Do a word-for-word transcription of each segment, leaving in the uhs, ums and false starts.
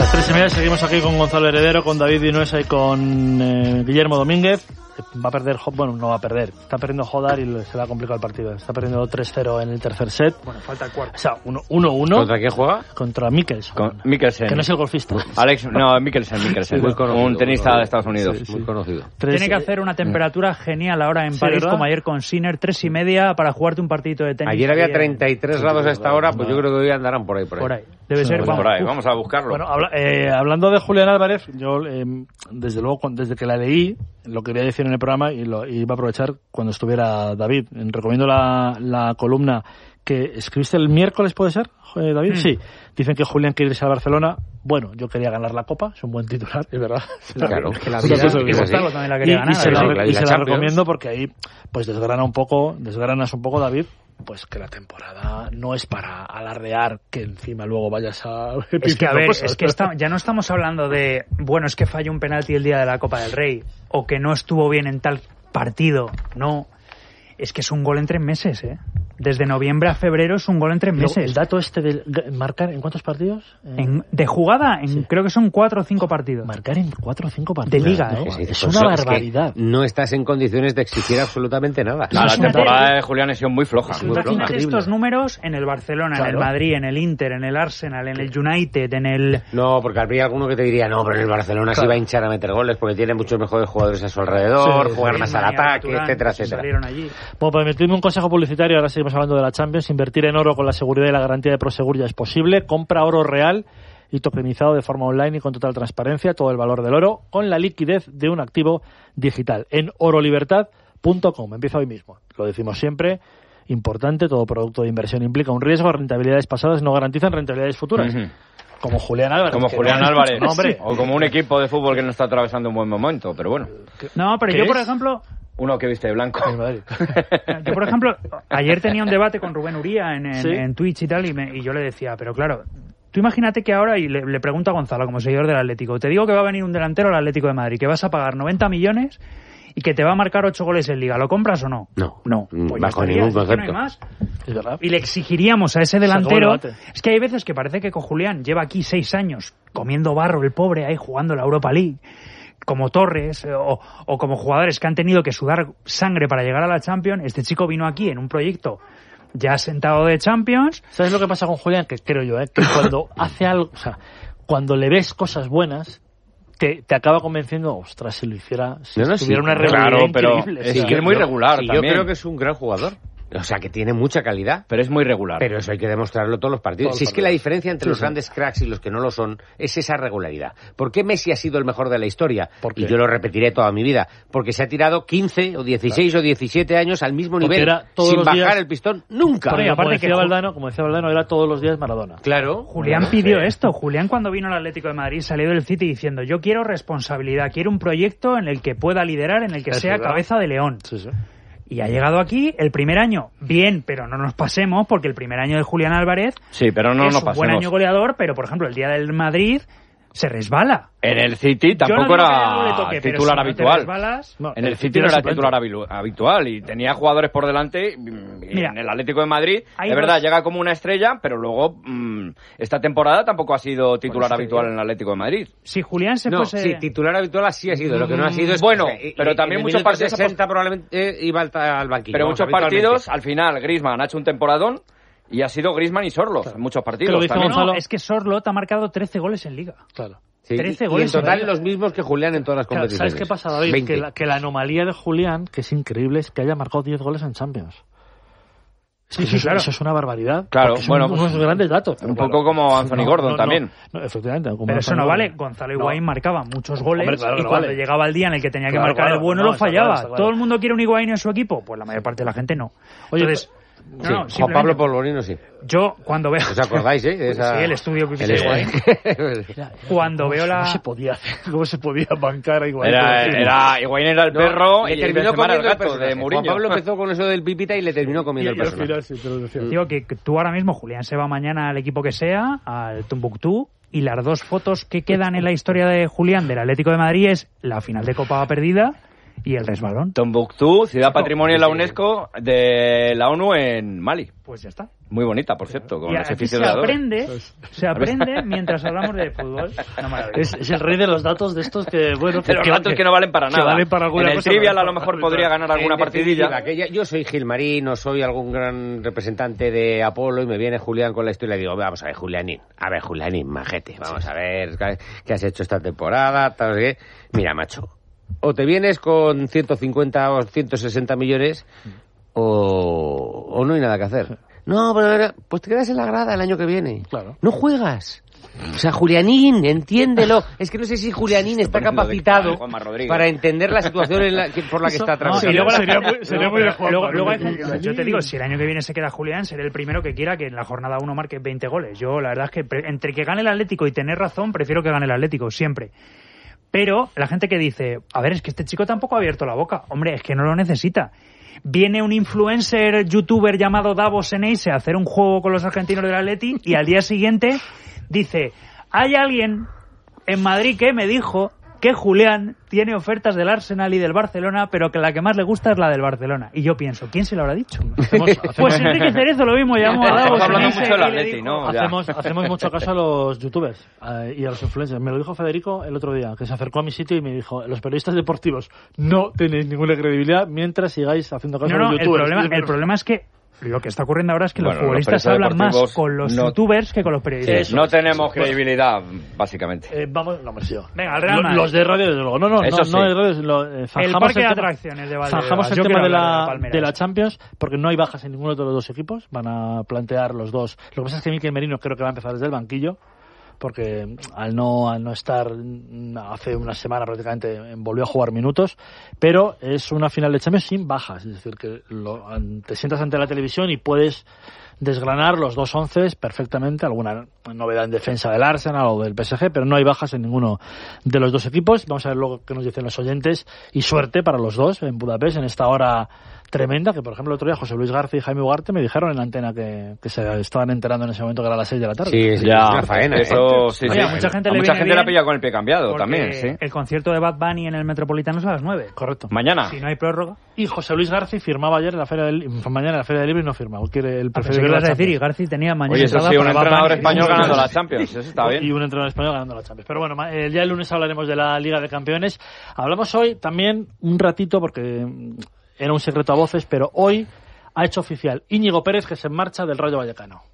Las tres y media seguimos aquí con Gonzalo Heredero, con David Vinuesa y con eh, Guillermo Domínguez. Va a perder, bueno, no va a perder. Está perdiendo Jodar y se le ha complicado el partido. Está perdiendo tres cero en el tercer set. Bueno, falta el cuarto. O sea, uno uno. ¿Contra quién juega? Contra Mikkelsen. Con Mikkelsen. Que no es el golfista. Alex, no, Mikkelsen, Mikkelsen. Sí, muy conocido, un tenista muy de Estados Unidos. Sí, sí. Muy conocido. Tres, Tiene que hacer una temperatura genial ahora en sí, París, ¿verdad? como ayer con Sinner, tres y media para jugarte un partidito de tenis. Ayer había treinta y tres grados a esta hora, pues yo creo que hoy andarán por ahí. Por ahí, por ahí. Debe sí, ser, vamos, vamos, por ahí. Vamos a buscarlo. Bueno, habla, eh, hablando de Julián Álvarez, yo eh, desde luego, desde que la leí, lo quería decir en el programa y lo y iba a aprovechar cuando estuviera David. Recomiendo la, la columna que escribiste el miércoles, ¿puede ser, David? Mm. Sí. Dicen que Julián quiere irse a Barcelona. Bueno, yo quería ganar la Copa, es un buen titular, es verdad. Claro, es que la vida, es que Gustavo también la quería y, ganar. Y se, la, la, y la se la recomiendo porque ahí pues desgrana un poco, desgranas un poco, David, pues que la temporada no es para alardear que encima luego vayas a... Es que, a ver, cosas. es que está, ya no estamos hablando de, bueno, es que falló un penalti el día de la Copa del Rey, o que no estuvo bien en tal partido, no. Es que es un gol en tres meses, ¿eh? Desde noviembre a febrero es un gol en tres meses. El dato este de marcar en cuántos partidos? En, de jugada, en sí. creo que son cuatro o cinco partidos. Marcar en cuatro o cinco partidos. De liga, ¿no? ¿no? Es, es, es una pues, barbaridad. Es que no estás en condiciones de exigir absolutamente nada. No, la temporada de Julián ha sido muy floja. Si muy tú tienes estos números en el Barcelona, claro. en el Madrid, en el Inter, en el Arsenal, en el United, en el... No, porque habría alguno que te diría, no, pero en el Barcelona claro. sí va a hinchar a meter goles porque tiene muchos mejores jugadores a su alrededor, sí, jugar sí, más al ataque, Turán, etcétera, etcétera. Allí. Bueno, permitidme un consejo publicitario, ahora seguimos hablando de la Champions. Invertir en oro con la seguridad y la garantía de Prosegur ya es posible. Compra oro real y tokenizado de forma online y con total transparencia, todo el valor del oro, con la liquidez de un activo digital en orolibertad punto com. Empieza hoy mismo. Lo decimos siempre, importante, todo producto de inversión implica un riesgo, rentabilidades pasadas no garantizan rentabilidades futuras. Uh-huh. Como Julián Álvarez. Como Julián no, Álvarez. No, hombre. O como un equipo de fútbol que no está atravesando un buen momento, pero bueno. No, pero yo, es? por ejemplo... Uno que viste de blanco. Yo, por ejemplo, ayer tenía un debate con Rubén Uría en, en, ¿sí? en Twitch y tal, y, me, y yo le decía, pero claro, tú imagínate que ahora, y le, le pregunto a Gonzalo como seguidor del Atlético, te digo que va a venir un delantero al Atlético de Madrid, que vas a pagar noventa millones y que te va a marcar ocho goles en Liga. ¿Lo compras o no? No. No. Pues bajo ningún concepto. No hay más. Y le exigiríamos a ese delantero... Es que hay veces que parece que con Julián lleva aquí seis años comiendo barro el pobre ahí jugando la Europa League, como Torres o, o como jugadores que han tenido que sudar sangre para llegar a la Champions. Este chico vino aquí en un proyecto ya sentado de Champions. ¿Sabes lo que pasa con Julián? Que creo yo, ¿eh? que cuando hace algo, o sea, cuando le ves cosas buenas, te, te acaba convenciendo, ostras, si lo hiciera, si no, no, tuviera sí, una regularidad claro, pero increíble. Es o sea, que es muy regular sí, también. Yo creo que es un gran jugador. O sea, que tiene mucha calidad. Pero es muy regular. Pero eso hay que demostrarlo todos los partidos. Todos si los es que partidos. la diferencia entre sí, los sí. grandes cracks y los que no lo son es esa regularidad. ¿Por qué Messi ha sido el mejor de la historia? ¿Por qué? Y yo lo repetiré toda mi vida. Porque se ha tirado quince o dieciséis claro. o diecisiete años al mismo Porque nivel era todos sin los bajar días... el pistón nunca. Porque, aparte como, decía que... Valdano, como decía Valdano, era todos los días Maradona. Claro. Julián bueno, pidió sí. esto. Julián, cuando vino al Atlético de Madrid, salió del City diciendo, yo quiero responsabilidad, quiero un proyecto en el que pueda liderar, en el que es sea verdad. cabeza de león. Sí, sí. Y ha llegado aquí el primer año, bien, pero no nos pasemos, porque el primer año de Julián Álvarez sí, pero no es nos un pasemos. buen año goleador, pero por ejemplo el día del Madrid se resbala. En el City tampoco no era toque, titular si habitual. No resbalas, no, en el, el City no era suplente. titular habilu- habitual y tenía jugadores por delante. Mira, en el Atlético de Madrid, es verdad, dos... llega como una estrella, pero luego mmm, esta temporada tampoco ha sido titular pues habitual en el Atlético de Madrid. Si Julián se no, fuese... sí, titular habitual así ha sido. Lo que no ha sido es... Bueno, que, pero y, también en muchos partidos... sesenta probablemente iba al, al banquillo. Pero vamos, muchos partidos, al final, Griezmann ha hecho un temporadón y ha sido Griezmann y Sorloth claro. en muchos partidos. No, es que Sorloth ha marcado trece goles en Liga. Claro. Sí, trece y, goles y en total en los mismos que Julián en todas las claro, competiciones. ¿Sabes qué pasa, David? Que la, que la anomalía de Julián, que es increíble, es que haya marcado diez goles en Champions. Sí, sí, claro. Eso es una barbaridad. Claro, bueno, son unos grandes datos. Un claro, poco como Anthony no, Gordon no, también. No, no, efectivamente. Como pero Anthony eso no Gordon. vale. Gonzalo Higuaín no. marcaba muchos goles Hombre, claro, y cuando vale. llegaba el día en el que tenía que claro, marcar claro, el bueno no, lo fallaba. Claro, claro. ¿Todo el mundo quiere un Higuaín en su equipo? Pues la mayor parte de la gente no. Oye, Entonces, sí, no, no, Juan Pablo Polvorino sí. Yo cuando veo... ¿Os acordáis, eh? Esa... Sí, el estudio que hice Higuaín. Cuando veo la... ¿Cómo se podía hacer? ¿Cómo se podía bancar a Higuaín? Era, era, Higuaín era el perro no, y terminó comiendo el gato de Mourinho. Juan Pablo empezó con eso del pipita y le terminó comiendo y, el personaje. Sí, te lo decía. Digo que tú ahora mismo, Julián, se va mañana al equipo que sea, al Tombuctú, y las dos fotos que quedan en la historia de Julián del Atlético de Madrid es la final de Copa perdida y el resbalón. Tombuctú, ciudad patrimonio de la UNESCO de la ONU en Mali. Pues ya está. Muy bonita, por cierto, con y ese aquí se de aprende, se aprende mientras hablamos de fútbol. No, es, es el rey de los datos de estos que, bueno... De los datos que, que no valen para nada. Valen para alguna en el cosa, trivial a lo mejor podría ganar alguna partidilla. Que yo soy Gilmarín o soy algún gran representante de Apolo y me viene Julián con la historia y digo, vamos a ver, Julianín, a ver, Julianín, majete, vamos a ver qué has hecho esta temporada, tal, ¿qué? Mira, macho, o te vienes con ciento cincuenta o ciento sesenta millones o, o no hay nada que hacer. No, pero pues te quedas en la grada el año que viene. Claro. No juegas. O sea, Julianín, entiéndelo. Es que no sé si Julianín está capacitado para entender la situación en la que, por la que está atravesando. No, sería muy, sería muy luego, luego, luego hay, yo te digo, si el año que viene se queda Julián, seré el primero que quiera que en la jornada uno marque veinte goles. Yo, la verdad es que pre- entre que gane el Atlético y tener razón, prefiero que gane el Atlético, siempre. Pero la gente que dice, a ver, es que este chico tampoco ha abierto la boca. Hombre, es que no lo necesita. Viene un influencer, youtuber llamado Davos Eneise a hacer un juego con los argentinos del Atleti y al día siguiente dice, hay alguien en Madrid que me dijo que Julián tiene ofertas del Arsenal y del Barcelona, pero que la que más le gusta es la del Barcelona. Y yo pienso, ¿quién se lo habrá dicho? Hacemos, hacemos... Pues Enrique Cerezo lo mismo, llamó a Davos Eneise mucho del Atleti, dijo, ¿no? Hacemos, hacemos mucho caso a los youtubers eh, y a los influencers. Me lo dijo Federico el otro día, que se acercó a mi sitio y me dijo, los periodistas deportivos no tenéis ninguna credibilidad mientras sigáis haciendo caso no, a los no, youtubers. El problema, el problema es que lo que está ocurriendo ahora es que bueno, los futbolistas los hablan más con los no, youtubers que con los periodistas. Sí, no tenemos credibilidad, básicamente. Eh, vamos, no me sigo. Venga, al Real Madrid. Los de radio, desde luego. No, no, Eso no, sí. no de radio. Lo, eh, el parque el de atracciones de Valdebebas. Zanjamos el Yo tema de la, de, de la Champions, porque no hay bajas en ninguno de los dos equipos. Van a plantear los dos. Lo que pasa es que Mikel Merino creo que va a empezar desde el banquillo, porque al no al no estar hace una semana prácticamente volvió a jugar minutos, pero es una final de Champions sin bajas, es decir, que lo, te sientas ante la televisión y puedes desgranar los dos once perfectamente, alguna novedad en defensa del Arsenal o del P S G, pero no hay bajas en ninguno de los dos equipos. Vamos a ver luego qué nos dicen los oyentes y suerte para los dos en Budapest en esta hora tremenda, que por ejemplo el otro día José Luis García y Jaime Ugarte me dijeron en la antena que, que se estaban enterando en ese momento que era a las seis de la tarde. Sí, sí, ya, es una faena. Eso, sí, Oye, sí. a mucha gente, a le, mucha viene gente la bien pilla con el pie cambiado también, sí. El concierto de Bad Bunny en el Metropolitano es a las nueve. Correcto. Mañana. Si no hay prórroga. Y José Luis García firmaba ayer en la feria del, mañana en la Feria del Libro y no firma. Quiere el Pensé que ibas a decir, y García tenía mañana. Oye, eso sí, un entrenador español ganando la Champions, eso está bien. Y un entrenador español ganando la Champions. Pero bueno, el día el lunes hablaremos de la Liga de Campeones. Hablamos hoy también un ratito, porque era un secreto a voces, pero hoy ha hecho oficial Íñigo Pérez que se marcha del Rayo Vallecano.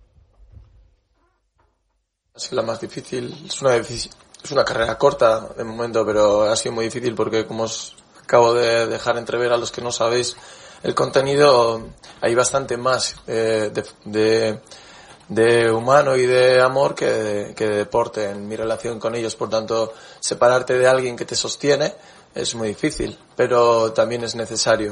Ha sido la más difícil, es una, es una carrera corta de momento, pero ha sido muy difícil porque, como os acabo de dejar entrever a los que no sabéis el contenido, hay bastante más eh, de, de, de humano y de amor que de, que de deporte en mi relación con ellos. Por tanto, separarte de alguien que te sostiene es muy difícil, pero también es necesario.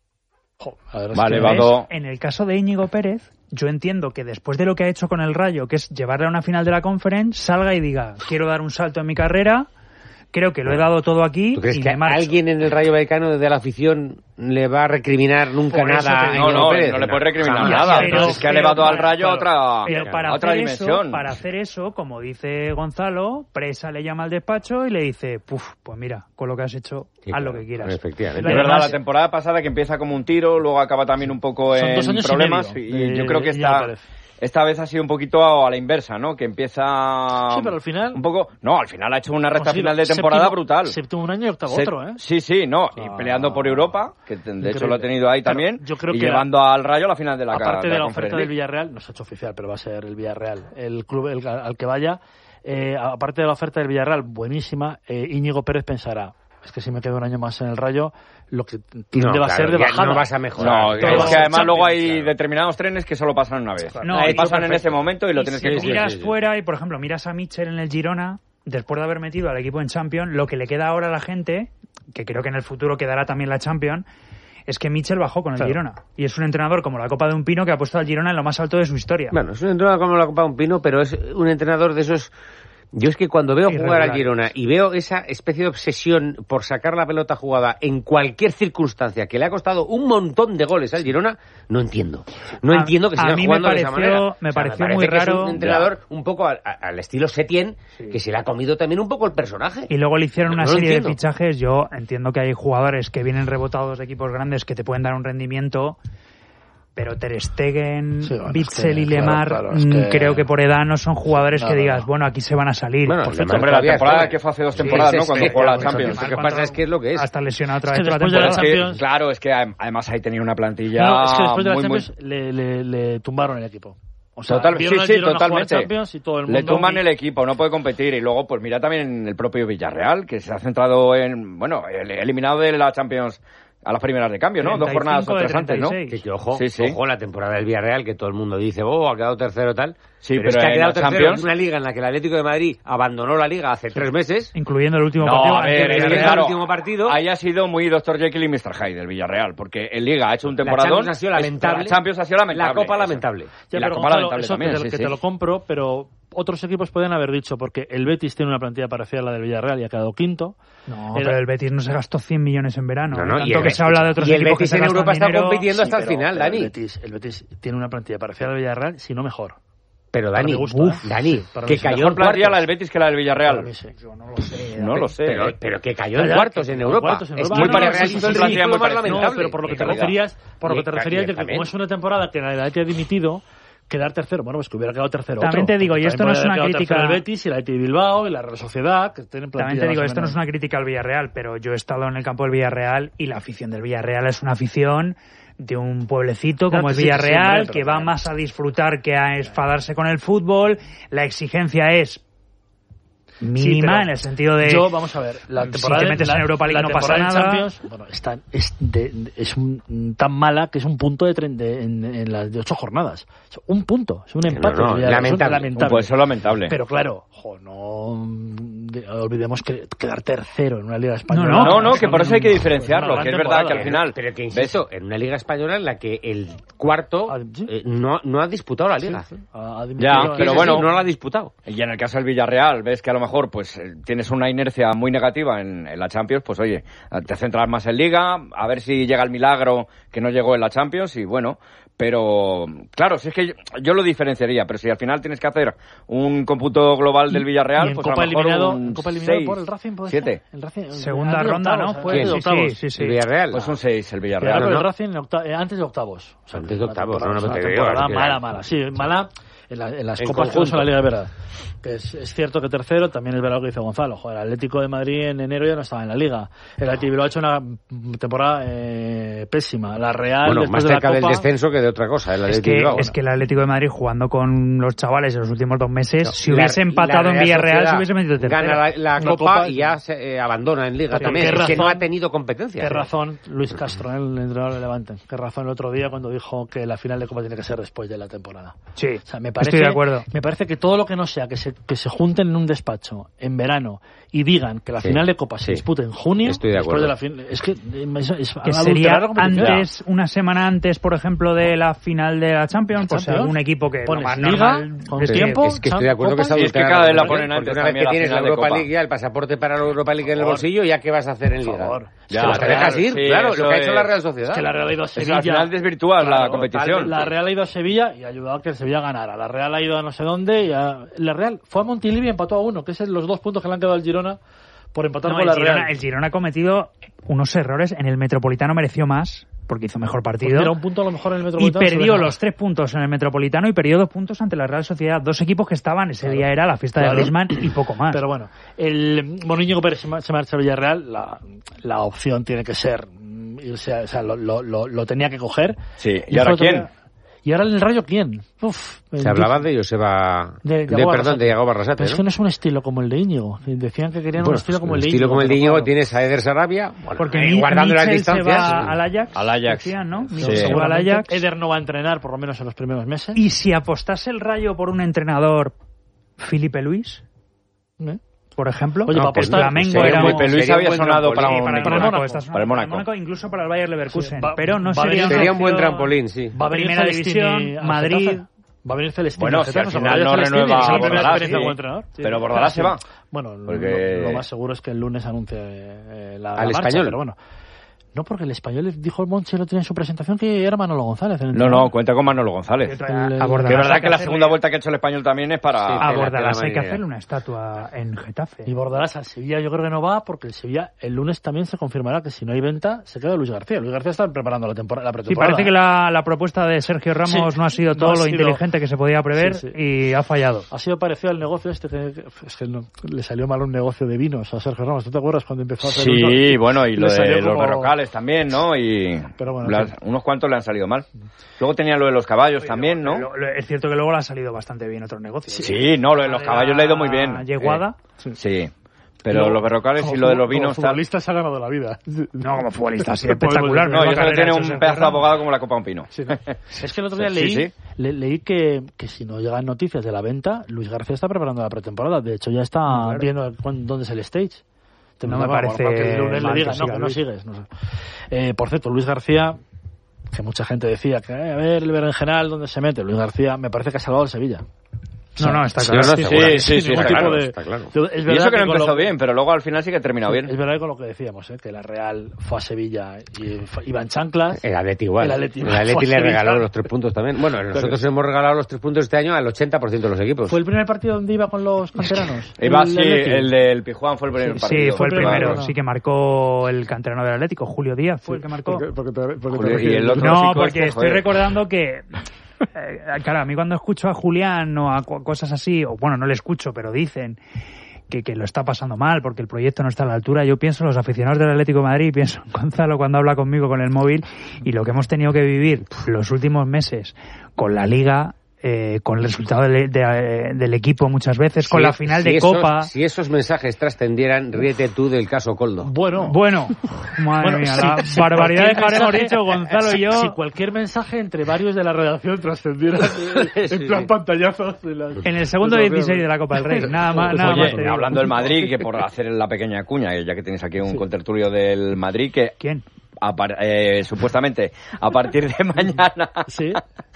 Vale, Vado. En el caso de Íñigo Pérez, yo entiendo que después de lo que ha hecho con el Rayo, que es llevarle a una final de la Conference, salga y diga, quiero dar un salto en mi carrera, creo que lo he dado todo aquí. ¿Tú crees y que me marcho? alguien en el Rayo Vallecano desde la afición le va a recriminar nunca Por eso nada? te a No, Íñigo no, Pérez? no le puede recriminar Jamás. nada. Pero- es que ha pero elevado al para- Rayo a otra, Pero para a otra hacer dimensión. Eso, para hacer eso, como dice Gonzalo, Presa le llama al despacho y le dice, puf, pues mira, con lo que has hecho, Sí, haz claro, lo que quieras. efectivamente. Es Además, verdad, la temporada pasada que empieza como un tiro, luego acaba también un poco Son en dos años y problemas medio y, de yo creo que Íñigo esta, Pérez. esta vez ha sido un poquito a la inversa, ¿no? Que empieza Sí, pero al final... un poco, no, al final ha hecho una recta Hemos sido final de temporada séptimo- brutal. Séptimo un año y octavo Se- otro, ¿eh? Sí, sí, no, sea, y peleando por Europa, que de hecho increíble. lo ha tenido ahí Claro, también, yo creo y que llevando al Rayo a la final de la aparte de de la Conference oferta del League. Villarreal, no se ha hecho oficial, pero va a ser el Villarreal, el club el- al que vaya, eh, aparte de la oferta del Villarreal, buenísima, eh, Íñigo Pérez pensará, es que si me quedo un año más en el Rayo, lo que tiende No, va a claro, ser de ya bajada. no vas a mejorar. No, Todo es va a que ser además luego Champions, hay claro. determinados trenes que solo pasan una vez. No, Ahí y pasan en perfecto. ese momento y lo Y tienes si que coger. miras sí, sí. fuera y, por ejemplo, miras a Mitchell en el Girona, después de haber metido al equipo en Champions, lo que le queda ahora a la gente, que creo que en el futuro quedará también la Champions, es que Mitchell bajó con el Claro. Girona. Y es un entrenador como la Copa de un Pino que ha puesto al Girona en lo más alto de su historia. Bueno, es un entrenador como la Copa de un Pino, pero es un entrenador de esos... Yo es que cuando veo jugar al Girona y veo esa especie de obsesión por sacar la pelota jugada en cualquier circunstancia que le ha costado un montón de goles al Girona, no entiendo. No A- entiendo que a sigan mí me jugando de esa pareció- manera. me O sea, pareció parece muy que es raro. un entrenador un poco al, al estilo Setién, que se le ha comido también un poco el personaje. Y luego le hicieron una No lo serie de entiendo. pero Ter Stegen, sí, bueno, Witsel es que, y Lemar, claro, claro, es que... creo que por edad no son jugadores no, que no, digas, no. bueno, aquí se van a salir. Bueno, por cierto, hombre, la temporada está... que fue hace dos temporadas, sí, ¿no? sí, Cuando sí, jugó la sí, Champions. Sí, lo que pasa es que es lo que es. Hasta lesionado otra Es vez que toda la después de la temporada. Champions... Es que, claro, es que además ahí tenía una plantilla No, es que después de la muy, Champions muy... le, le, le tumbaron el equipo. O sea, Total, vieron sí, al sí, Girona jugar totalmente. Champions y todo el mundo... Le tumban el equipo, no puede competir. Y luego, pues mira también el propio Villarreal, que se ha centrado en, bueno, el eliminado de la Champions a las primeras de cambio, ¿no? Dos jornadas o tres antes, ¿no? Que, que ojo, sí, sí. ojo la temporada del Villarreal, que todo el mundo dice, oh, ha quedado tercero tal. Sí, pero, pero es que ha en quedado la tercero Champions... en una liga en la que el Atlético de Madrid abandonó la liga hace tres meses. Incluyendo el último No, partido. a ver, el, es que, el claro, último partido. ahí ha sido muy doctor Jekyll y mister Hyde del Villarreal, porque en Liga ha hecho un temporadón. La Champions ha sido lamentable. La Champions ha sido lamentable. La Copa eso. lamentable. Ya, y la pero, Copa Gonzalo, lamentable eso también, que, te, sí, que sí. te lo compro, pero otros equipos pueden haber dicho, porque el Betis tiene una plantilla parecida a la del Villarreal y ha quedado quinto. No, Era... pero el Betis no se gastó cien millones en verano. No, no, tanto y el, que se habla de otros y el equipos Betis que se en gastan Europa está dinero. compitiendo hasta Sí, el pero, final, pero Dani. El Betis, el Betis tiene una plantilla parecida al Villarreal, si no mejor. Pero Dani, Para mi gusto, uf, ¿eh? Dani, Sí, para que mí sí. cayó Mejor en plantilla cuartos. la del Betis que la del Villarreal. Para mí sí. Yo no lo sé. No lo sé. Pero, ¿eh? pero que cayó Ya, en ya, cuartos que en cayó en Europa. cuartos en Es Europa. muy No, no, parecido sí, al sí, sí, ciclo sí, más me parece. lamentable. No, pero por lo que te de verdad. referías, por lo que te Y- referías de que también. como es una temporada que la Athletic ha dimitido, quedar tercero, bueno, pues que hubiera quedado tercero También otro. te digo, y También esto no podría es una haber quedado crítica- tercero el Betis y la Athletic Bilbao y la Real Sociedad, que tienen plantilla También te digo, más o esto no es menos. una crítica al Villarreal, pero yo he estado en el campo del Villarreal y la afición del Villarreal es una afición de un pueblecito como Claro, es sí, sí, Villarreal, sí, que pero va también. más a disfrutar que a enfadarse con el fútbol. La exigencia es mínima pero en el sentido de yo, vamos a ver, la si temporada te metes la, en Europa League la no pasa temporada en nada. Champions, bueno, está, es, de, de- es un, tan mala que es un punto de, tren- de en, en las de ocho jornadas. Es un punto, es un empate. no, o sea, lamentable. es lamentable. Pues eso es lamentable. Pero claro, jo, no de- olvidemos que quedar tercero en una liga española. No, No, no, que es por eso hay que un- diferenciarlo, es una que es gran verdad que al temporada. final... Pero que insisto, en una liga española en la que el cuarto Ah, sí. eh, no, no ha disputado la liga. Sí, sí. Ha- ha Ya, dimitido- pero Sí, bueno, sí, no la ha disputado. Y en el caso del Villarreal, ves que a lo mejor pues eh, tienes una inercia muy negativa en, en la Champions, pues oye, te centras más en Liga, a ver si llega el milagro que no llegó en la Champions y bueno, pero claro, si es que yo, yo lo diferenciaría, pero si al final tienes que hacer un cómputo global del Villarreal, y en pues Copa a lo mejor eliminado, un en Copa eliminado seis, por el Racing, ¿puede siete. ser? El Racing, Segunda antes de ronda, octavos, ¿no? ¿eh? Pues Antes de sí, octavos. sí, sí. El Villarreal. Pues un seis el Quedar Villarreal. con no, el no. Racing en octa- eh, antes de octavos. O sea, Antes de una octavos, temporada- no, no, una te digo, temporada es que mala, era- mala. Sí, mala en, la- en las En copas que no son conjunto. la Liga de verdad. Que es, es cierto que tercero también es verdad lo que dice Gonzalo. Joder, el Atlético de Madrid en enero ya no estaba en la Liga. El Atlético Bilbao ha hecho una temporada eh, pésima. La Real, Bueno, después más de la cerca del Copa, descenso que de otra cosa. El Es Athletic que, Bilbao. es que el Atlético de Madrid jugando con los chavales en los últimos dos meses, No, si la- hubiese empatado la en Real Villarreal, Sociedad se hubiese metido tercero. Gana la, la Una Copa, Copa y ya se eh, abandona en Liga Pero también. ¿qué Es que no razón- ha tenido competencia. Qué razón Luis Castro, ¿eh? El entrenador de Levante. Qué razón el otro día cuando dijo que la final de Copa tiene que ser después de la temporada. Sí, O sea, me parece, estoy de acuerdo. Me parece que todo lo que no sea que se, que se junten en un despacho en verano y digan que la Sí, final de Copa se sí. dispute en junio, Estoy de después acuerdo. de la fin- es que es, es Que adulterar sería la competición. antes, una semana antes, por ejemplo, de la final de la Champions, pues Champions. algún equipo que lo Pones más Liga, normal con es que- tiempo, Es que estoy de acuerdo que está Y es que adulterada cada vez la competición, ponen antes porque una vez también que la tienes la final de Europa Copa. League ya, el pasaporte para la Europa League en el favor. bolsillo, ¿ya qué vas a hacer en Por Liga? favor. Ya, Pues te claro, dejas ir, sí, claro, eso lo que ha hecho es- la Real Sociedad. Es que la Real ha ido a Es que Sevilla. al final desvirtúas la Claro, competición. La Real ha ido a Sevilla y ha ayudado a que el Sevilla ganara. La Real ha ido a no sé dónde y a- la Real fue a Montilivi y empató a uno, que es los dos puntos que le han quedado al Girona por empatar No, con el, la Girona, Real. el Girona ha cometido unos errores. En el Metropolitano mereció más, porque hizo mejor Porque partido. era un punto a lo mejor en el Y Metropolitano. se perdió deja- los tres puntos en el Metropolitano y perdió dos puntos ante la Real Sociedad. Dos equipos que estaban, ese Claro. día era la fiesta Claro. de Griezmann y poco más. Pero bueno, el bueno, Íñigo Pérez se ma- se marcha a Villarreal, la, la opción tiene que ser mm, irse a- o sea, lo, lo, lo, lo tenía que coger. Sí, ¿y fue ahora otro quién? día- ¿Y ahora en el Rayo quién? Uf, Se hablaba de Joseba... De- De, de Yago perdón, Arrasate. de Yago Barrasate, Pero es que ¿no? no es un estilo como el de Íñigo. Decían que querían un Bueno, estilo como el un de estilo Íñigo. como el de pero Íñigo claro. tienes a Eder Sarabia, bueno, Porque eh, Mi- guardando las Mitchell se distancias. va al Ajax, Al Ajax. decían, ¿no? Sí. Mitchell se va al Seguramente Ajax. Eder no va a entrenar por lo menos en los primeros meses. Y si apostase el Rayo por un entrenador, Felipe Luis, ¿Eh? por ejemplo, Oye, para apostar- Flamengo sería era un un... buen- Felipe Luis sería un había buen sonado para trampolín. un para, el para el Mónaco, Mónaco. está sonando Para el para Mónaco. incluso para el Bayer Leverkusen, Sí, va- pero no va a sería venir- Sería un buen opción- trampolín, sí. Va a venir Primera Celestini división, a Madrid. Getafe. Va a venir Celestini. Bueno, a si Getafe, al ¿os final acordáis no de Celestini? renueva Es la primera Bordalás, experiencia sí. como entrenador. Sí. Pero Bordalás se va. Bueno, lo- Porque- lo, lo más seguro es que el lunes anuncie eh, la, Al la marcha, español. pero bueno. No, porque el Español dijo el Monche, lo tenía en su presentación, que era Manolo González. El no, no, cuenta con Manolo González. El, es verdad que la segunda vuelta que ha hecho el Español también es para... Sí, a Bordalás hay que hacerle una estatua en Getafe. Y Bordalás al Sevilla yo creo que no va, porque el Sevilla el lunes también se confirmará que si no hay venta, se queda Luis García. Luis García está preparando la, temporada, la pretemporada. Sí, parece que la, la propuesta de Sergio Ramos sí, no ha sido todo no lo sido... inteligente que se podía prever sí, sí. y ha fallado. Ha sido parecido al negocio este, que, es que no, le salió mal un negocio de vinos a Sergio Ramos. ¿Tú te acuerdas cuando empezó a hacer Sí, uno? Bueno, y lo de como... los berrocales también, ¿no? Y pero bueno, las, unos cuantos le han salido mal. Luego tenía lo de los caballos Oye, también, ¿no? Lo, lo, es cierto que luego le ha salido bastante bien otros negocios. Sí, sí no, lo de los caballos le ha ido muy bien. Yeguada. Eh, sí. sí. Pero lo, los berrocales y lo de los vinos... Como futbolista se ha ganado la vida. No, como futbolista, sí, espectacular. No, y eso le tiene un pedazo de abogado como la Copa un pino. Sí, ¿no? Es que el otro día leí, sí, sí. Le, leí que, que si no llegan noticias de la venta, Luis García está preparando la pretemporada. De hecho, ya está claro. viendo dónde es el stage. Te no me parece bueno, que el lunes le diga, que no, que no sigues. No sé. eh, por cierto, Luis García, que mucha gente decía que eh, a ver el berenjenal dónde se mete. Luis García me parece que ha salvado el Sevilla. O sea, no, no, está claro. Sí, sí, sí, sí, está, claro, de... está claro. Es y eso que no que empezó lo... bien, pero luego al final sí que ha terminado sí, bien. Es verdad que con lo que decíamos, ¿eh? que la Real fue a Sevilla y iban chanclas. El Atleti igual. El Atleti, el Atleti le regaló los tres puntos también. Bueno, nosotros hemos regalado los tres puntos este año al ochenta por ciento de los equipos. ¿Fue el primer partido donde iba con los canteranos? Iba, el, sí, el del Pijuán fue el primer sí, partido. Sí, fue el primero. No. Sí que marcó el canterano del Atlético, Julio Díaz, fue sí, el que marcó. Porque, porque te, porque Julio, te y el otro no, porque este, estoy recordando que... Eh, claro, a mí cuando escucho a Julián o a cosas así, o bueno, no le escucho, pero dicen que, que lo está pasando mal porque el proyecto no está a la altura, yo pienso en los aficionados del Atlético de Madrid, pienso en Gonzalo cuando habla conmigo con el móvil y lo que hemos tenido que vivir los últimos meses con la Liga, eh, con el resultado de, de, de, del equipo muchas veces, si, con la final si de esos, Copa. Si esos mensajes trascendieran, ríete tú del caso Coldo. Bueno, bueno, madre bueno, mía, sí, la sí, barbaridad que habremos dicho Gonzalo y yo. Si cualquier mensaje entre varios de la redacción trascendiera en sí, plan sí. pantallazos. De las, en el segundo dieciséis de la Copa del Rey, nada más. Nada Oye, más hablando del Madrid, que por hacer la pequeña cuña, ya que tenéis aquí un sí. contertulio del Madrid, que... ¿Quién? A par, eh, supuestamente a partir de mañana ¿Sí?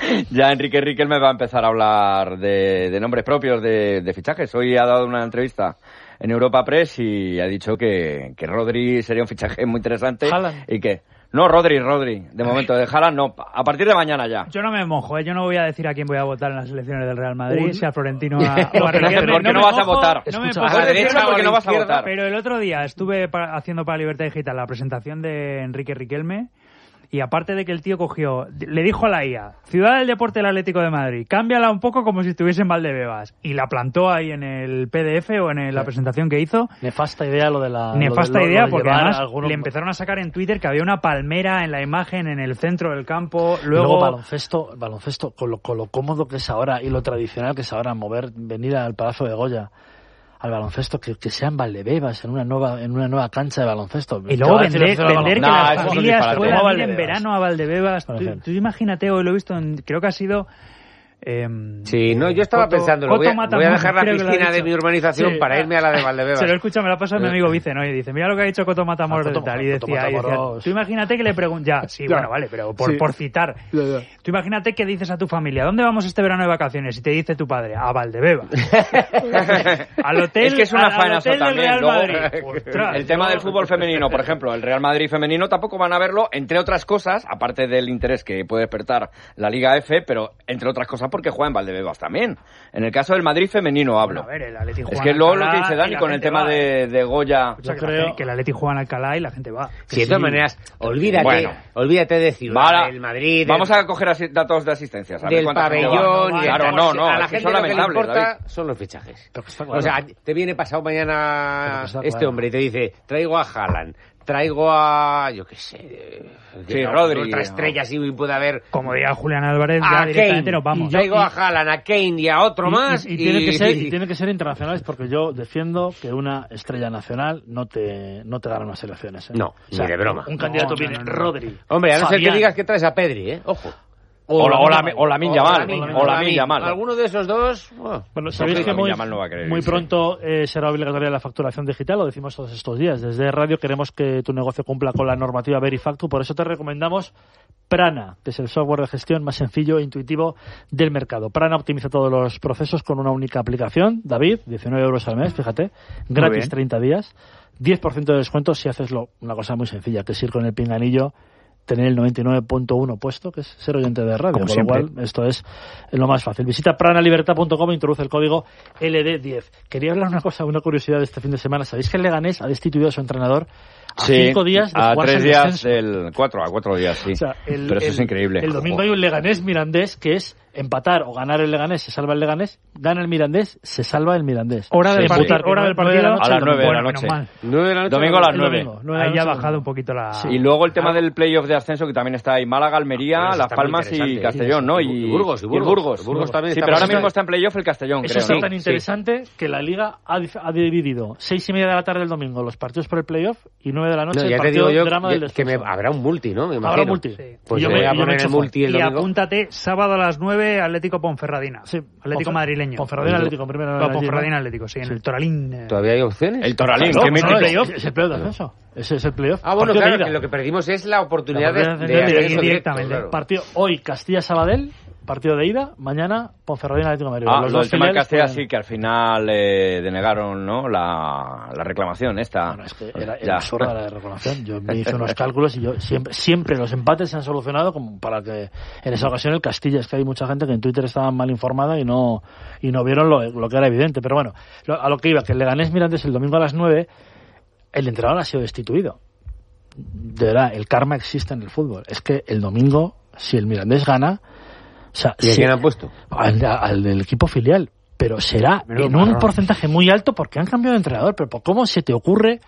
ya Enrique Riquelme va a empezar a hablar de, de nombres propios de, de fichajes. Hoy ha dado una entrevista en Europa Press y ha dicho que, que Rodri sería un fichaje muy interesante. Haaland. Y que no, Rodri, Rodri, de momento, de Haaland no, a partir de mañana ya. Yo no me mojo, ¿eh? Yo no voy a decir a quién voy a votar en las elecciones del Real Madrid, Un... si a Florentino o a, o a Riquelme. ¿Por qué no, no vas mojo, a votar? No me a la derecha porque no vas a votar. Pero el otro día estuve para, haciendo para Libertad Digital la presentación de Enrique Riquelme. Y aparte de que el tío cogió, le dijo a la I A, Ciudad del Deporte del Atlético de Madrid, cámbiala un poco como si estuviese en Valdebebas. Y la plantó ahí en el P D F o en el, la presentación que hizo. Nefasta idea lo de la... Nefasta lo de, idea lo de porque además algunos... le empezaron a sacar en Twitter que había una palmera en la imagen en el centro del campo. Luego, luego baloncesto, baloncesto con, lo, con lo cómodo que es ahora y lo tradicional que es ahora mover, venir al Palacio de Goya. Al baloncesto, que, que sea en Valdebebas, en una nueva en una nueva cancha de baloncesto. Y luego vender, vender que no, las familias puedan ir en Valdebebas. verano a Valdebebas. Tú, tú imagínate, hoy lo he visto, en, creo que ha sido... Eh, sí, no, yo estaba Coto, pensando, voy a, voy a dejar la piscina de mi urbanización sí, para irme a la de Valdebebas. Se lo escucha, me lo ha pasado mi amigo Vicen, ¿no? Y dice, mira lo que ha dicho Coto Matamoros ah, Coto, de tal. Y decía, y decía, tú imagínate que le preguntas, ya, sí, ya. Bueno, vale, pero por, sí. por citar. Ya, ya. Tú imagínate que dices a tu familia, ¿dónde vamos este verano de vacaciones? Y te dice tu padre, a Valdebebas. Al hotel. Es que es una faena también. Luego, Ostras, el tema no, del fútbol femenino, por ejemplo, el Real Madrid femenino tampoco van a verlo, entre otras cosas, aparte del interés que puede despertar la Liga F, pero entre otras cosas porque juega en Valdebebas también. En el caso del Madrid femenino hablo. Bueno, a ver, el Atleti es que luego lo que dice Dani con el tema va, de, de Goya. Yo creo que el Atleti juega en Alcalá y la gente va. Sí, de todas maneras, olvídate, bueno, olvídate de Ciudad, Vara, del Madrid. Vamos del, a coger asi- datos de asistencia. Del pabellón. Y claro, no, no. A la gente lo que le importa David. son los fichajes. Claro. O sea, te viene pasado mañana este claro. hombre y te dice, traigo a Haaland. Traigo a, yo qué sé, sí, Rodri, otra estrella sí puede haber. Como diría Julián Álvarez, ya directamente nos vamos. Y traigo a Haaland, a Kane y a otro y, más. Y, y, y, tiene que ser, y tiene que ser internacionales porque yo defiendo que una estrella nacional no te no te gana unas elecciones. ¿eh? No, o sea, ni de broma. Un candidato no, viene no, no, no. Rodri. Hombre, a no ser Fabián. que digas que traes a Pedri, ¿eh? Ojo. O, la, o, la, o la Min Yamal. O la Min Yamal. Alguno de esos dos. Oh. Bueno, sabéis que muy, no va a querer, muy pronto eh, será obligatoria la facturación digital, lo decimos todos estos días. Desde Radio queremos que tu negocio cumpla con la normativa Verifactu, por eso te recomendamos Prana, que es el software de gestión más sencillo e intuitivo del mercado. Prana optimiza todos los procesos con una única aplicación. David, diecinueve euros al mes, fíjate, gratis treinta días, diez por ciento de descuento si haces lo, una cosa muy sencilla, que es ir con el pinganillo, tener el noventa y nueve punto uno puesto, que es ser oyente de radio, como con siempre. Lo cual esto es lo más fácil. Visita pranalibertad punto com e introduce el código L D diez. Quería hablar una cosa, una curiosidad de este fin de semana. ¿Sabéis que el Leganés ha destituido a su entrenador a sí, cinco días de a jugarse tres el días descenso? del cuatro a cuatro días, sí. O sea, el, pero eso el, es increíble. El domingo hay un Leganés Mirandés que es empatar o ganar el Leganés, se salva el Leganés, gana el Mirandés, se salva el Mirandés. Hora del, sí, partido, sí. hora del partido a las nueve de la noche. nueve de la noche. Domingo a las nueve. Ahí ya ha bajado un poquito la... Sí. Y luego el tema ah. del playoff de ascenso, que también está ahí Málaga, Almería, ah, Las Palmas y Castellón, ¿no? Y, y Burgos. Y Burgos, y Burgos. El Burgos también sí, está pero ahora pasando. mismo está en playoff el Castellón, Eso creo. está ¿no? tan interesante sí. que la Liga ha, ha dividido seis y media de la tarde del domingo los partidos por el playoff y nueve de la noche no, el ya partido te digo yo drama que, del descenso. que me, habrá un multi, ¿no? Me imagino. Habrá multi. Sí. Pues yo yo me, voy a yo me poner he el multi el Y domingo. apúntate, sábado a las nueve, Atlético Ponferradina. Sí. Atlético Ponfer- madrileño. Ponferradina Atlético, primero. No, Ponferradina Atlético, sí, en sí. el Toralín. Eh. ¿Todavía hay opciones? El Toralín, no, que no, mete no, playoff. Es el playoff de ascenso. Ese es el playoff. Ah, bueno, Partido claro, de ida. que lo que perdimos es la oportunidad La de, de, de, de, de, ascenso de, directo, directamente. claro. Partido hoy Castilla-Sabadell, partido de ida, mañana Ponferradina Atlético de Madrid. Ah, Los lo dos del tema de filiales Castilla pueden- sí, que al final eh, denegaron, ¿no? La, la reclamación esta. Bueno, es que era, Ya. era absurda la reclamación. Yo me hice unos cálculos y yo siempre, siempre los empates se han solucionado como para que en esa ocasión el Castilla, es que hay mucha gente que en Twitter estaba mal informada y no y no vieron lo, lo que era evidente. Pero bueno, lo, a lo que iba, que el Leganés Mirandés el domingo a las nueve, el entrenador ha sido destituido. De verdad, el karma existe en el fútbol. Es que el domingo, si el Mirandés gana, o sea, ¿Y a si- quién han puesto? al, al del equipo filial, pero será Menudo en un marrón. porcentaje muy alto porque han cambiado de entrenador. Pero ¿por ¿cómo se te ocurre,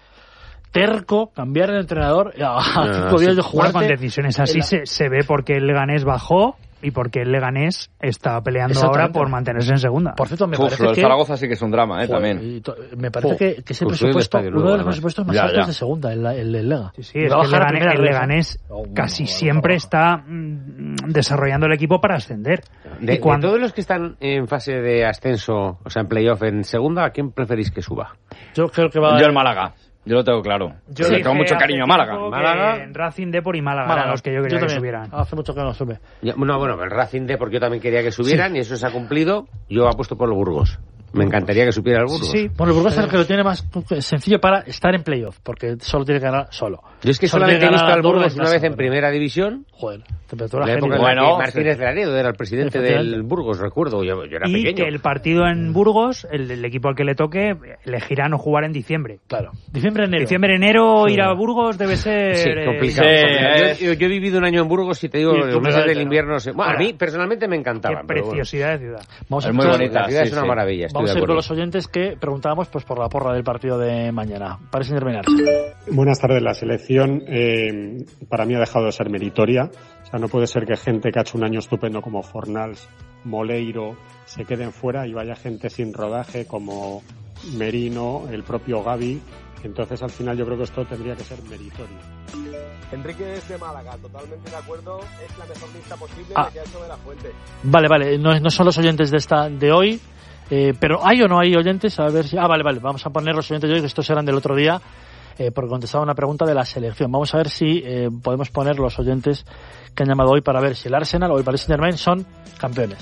terco, cambiar de entrenador a cinco días de Jugar jugar con decisiones así la- se, se ve porque el Leganés bajó y porque el Leganés está peleando ahora Exactamente. por mantenerse en segunda. Por cierto, me Uf, parece lo del que Zaragoza sí que es un drama, ¿eh? Joder, También. y to- me parece Oh, que, que ese construir el presupuesto, estadio uno nuevo, de los además. presupuestos más Ya, altos ya. de segunda, el, el del Lega. Sí, sí, Y es va a que el bajar a Leganés, primera el red, Leganés ¿eh? Oh, casi no, siempre no, está mm, desarrollando el equipo para ascender. De, y cuando, de todos los que están en fase de ascenso, o sea, en playoff en segunda, ¿a quién preferís que suba? Yo creo que va Yo el Málaga. Yo lo tengo claro. Yo le tengo mucho cariño a Málaga. Málaga. Racing, Depor y Málaga, Málaga, eran los que yo quería que también. subieran. Hace mucho que no sube. Ya, no, bueno, el Racing de, porque yo también quería que subieran y eso se ha cumplido. Yo apuesto por el Burgos. Me encantaría que subiera el Burgos. Sí, bueno, el Burgos es el que lo tiene más sencillo para estar en playoff, porque solo tiene que ganar solo. Yo es que Solo solamente he tiene que visto ganar al Andorra Burgos en una casa, vez en pero- primera división. Joder, temperatura La época génida. en la Bueno, que Martínez sí. de Laredo era el presidente Efectivamente. del Burgos, recuerdo. Yo, yo era Y pequeño. que el partido en Burgos, el, el equipo al que le toque, elegirá no jugar en diciembre. Claro. Diciembre, enero. Diciembre, enero, Sí. ir a Burgos debe ser... Sí, eh, complicado. Sí, complicado. es- Yo, yo he vivido un año en Burgos y te digo, Y los tú meses sabes, del ¿no? invierno... Se... Bueno, a Ahora, mí personalmente me Qué encantaban. pero bueno. preciosidad de ciudad. Vamos a Es muy escuchar- bonita. La ciudad sí, es una sí. maravilla, estoy Vamos de a ir con acuerdo. los oyentes que preguntábamos pues por la porra del partido de mañana. Parece terminarse. Buenas tardes. La selección eh, para mí ha dejado de ser meritoria. O sea, no puede ser que gente que ha hecho un año estupendo como Fornals, Moleiro, se queden fuera y vaya gente sin rodaje como Merino, el propio Gavi. Entonces, al final, yo creo que esto tendría que ser meritorio. Enrique desde Málaga, totalmente de acuerdo, es la mejor lista posible Ah. de que ha hecho de la Fuente. Vale, vale, no, no son los oyentes de esta de hoy, eh, pero ¿hay o no hay oyentes? A ver si... Ah, vale, vale, vamos a poner los oyentes de hoy, que estos eran del otro día, eh, porque contestaba una pregunta de la selección. Vamos a ver si eh, podemos poner los oyentes que han llamado hoy para ver si el Arsenal o el Paris Saint-Germain son campeones.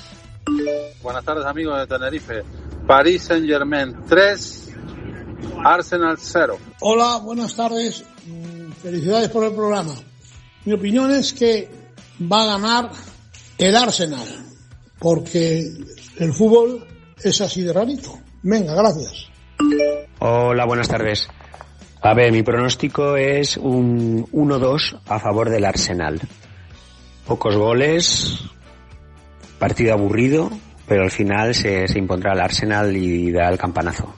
Buenas tardes, amigos de Tenerife. Paris Saint-Germain tres, Arsenal cero. Hola, buenas tardes. Mm, Felicidades por el programa. Mi opinión es que va a ganar el Arsenal, porque el fútbol es así de rarito. Venga, gracias. Hola, buenas tardes. A ver, mi pronóstico es un uno dos a favor del Arsenal. Pocos goles, partido aburrido, pero al final se, se impondrá el Arsenal y dará el campanazo.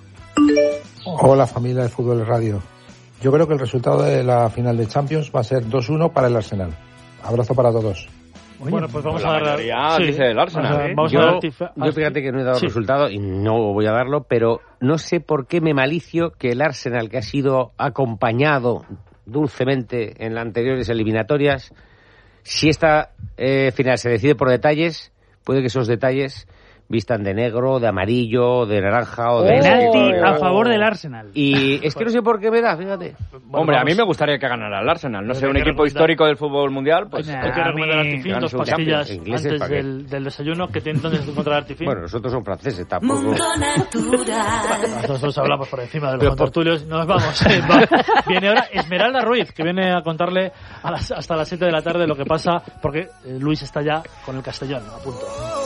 Hola familia de Fútbol Radio. Yo creo que el resultado de la final de Champions va a ser dos uno para el Arsenal. Abrazo para todos. Oye, bueno, pues vamos la a dar... mayoría dice el Arsenal, Vamos a, ¿eh? vamos Yo, a dar tif- yo fíjate que no he dado Sí. resultado y no voy a darlo, pero no sé por qué me malicio que el Arsenal, que ha sido acompañado dulcemente en las anteriores eliminatorias, si esta eh, final se decide por detalles, puede que esos detalles vistan de negro, de amarillo, de naranja o de... Penalti oh. a favor del Arsenal. Y es que no sé por qué me da, fíjate. Bueno, Hombre, vamos. a mí me gustaría que ganara el Arsenal. No sé, un equipo histórico del fútbol mundial, pues... Hay que recomendar Artifin, dos pastillas antes del, del desayuno. ¿Qué tienen donde encontrar Artifin? Bueno, nosotros somos franceses, tampoco... Nosotros hablamos por encima de los contertulios. Nos vamos. Viene ahora Esmeralda Ruiz, que viene a contarle a las, hasta las siete de la tarde lo que pasa, porque Luis está ya con el Castellón a punto.